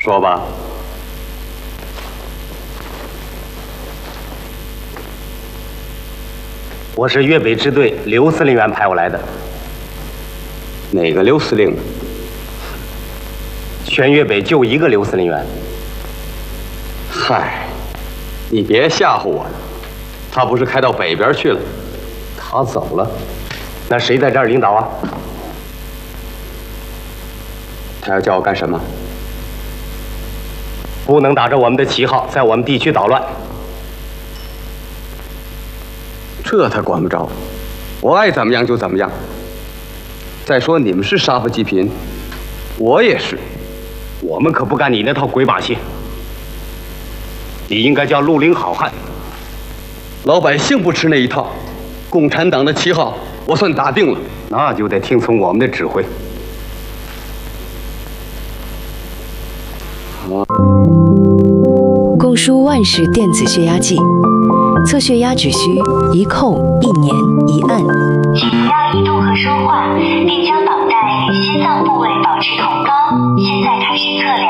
说吧。 我是粤北支队刘司令员派我来的。 哪个刘司令？ 全粤北就一个刘司令员。 嗨，你别吓唬我了，他不是开到北边去了？ 他走了，那谁在这儿领导啊？ 他要叫我干什么？ 不能打着我们的旗号在我们地区捣乱。 这他管不着，我爱怎么样就怎么样。再说你们是杀富济贫，我也是， 我们可不干你那套鬼把戏。你应该叫绿林好汉。 老百姓不吃那一套，共产党的旗号我算打定了。 那就得听从我们的指挥。 共输万氏电子血压计，测血压只需一扣一粘一按。 血压移动和收换，并将绑带与心脏部位保持同高。现在开始测量。